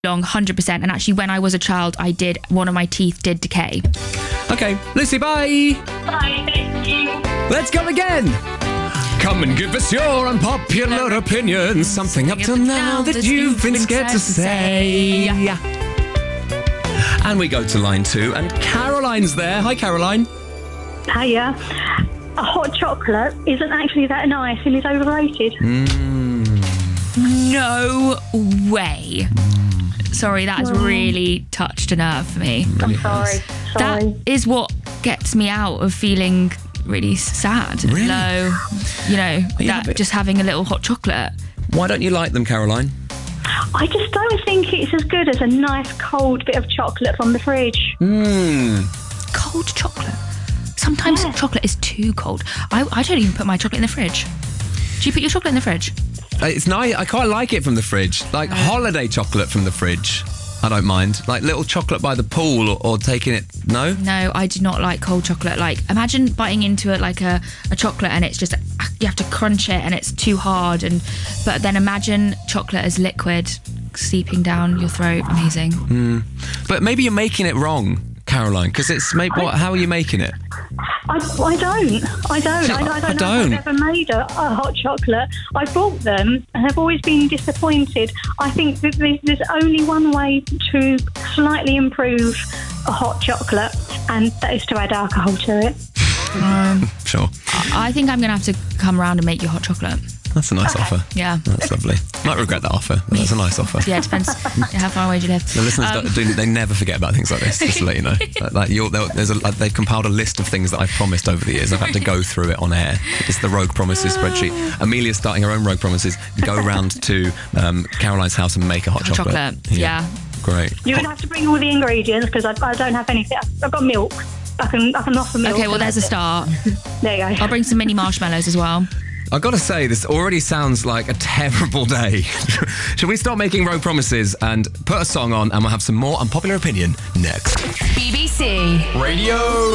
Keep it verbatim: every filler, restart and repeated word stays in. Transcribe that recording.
long, one hundred percent. And actually, when I was a child, I did, one of my teeth did decay. Okay, Lucy, bye. Bye, thank you. Let's go again. Come and give us your unpopular opinion. Something up till now that you've been scared to say. And we go to line two, and Caroline's there. Hi, Caroline. Hiya. A hot chocolate isn't actually that nice and is overrated. No way. Sorry, that has really touched a nerve for me. I'm sorry. That Sorry. is what gets me out of feeling really sad, Really? low. You know, you that happy? just having a little hot chocolate. Why don't you like them, Caroline? I just don't think it's as good as a nice cold bit of chocolate from the fridge. Mmm. Cold chocolate. Sometimes Yeah. chocolate is too cold. I, I don't even put my chocolate in the fridge. Do you put your chocolate in the fridge? It's nice. I quite like it from the fridge. Like holiday chocolate from the fridge. I don't mind. Like little chocolate by the pool or, or taking it. No? No, I do not like cold chocolate. Like, imagine biting into it like a, a chocolate and it's just, you have to crunch it and it's too hard. And But then imagine chocolate as liquid seeping down your throat. Amazing. But maybe you're making it wrong, Caroline, because it's made. What? How are you making it? I, I don't. I don't. I, I don't I know don't. if I've ever made a, a hot chocolate. I bought them and have always been disappointed. I think that there's, there's only one way to slightly improve a hot chocolate, and that is to add alcohol to it. Sure. I think I'm going to have to come around and make you hot chocolate. That's a nice Okay. offer. Yeah. That's lovely. Might regret that offer, but that's a nice offer. Yeah, it depends how far away do you live. The listeners, Um, don't, do, they never forget about things like this, just to let you know. Like, like you're, there's a, like, they've compiled a list of things that I've promised over the years. I've had to go through it on air. It's the Rogue Promises spreadsheet. Amelia's starting her own Rogue Promises. Go round to um, Caroline's house and make a hot Hot chocolate. chocolate, yeah. Great. You're going to have to bring all the ingredients because I, I don't have anything. I've got milk. I can I can offer milk. Okay, well, and there's a that's it. start. There you go. I'll bring some mini marshmallows as well. I've got to say, this already sounds like a terrible day. Should we stop making Rogue Promises and put a song on, and we'll have some more unpopular opinion next? B B C Radio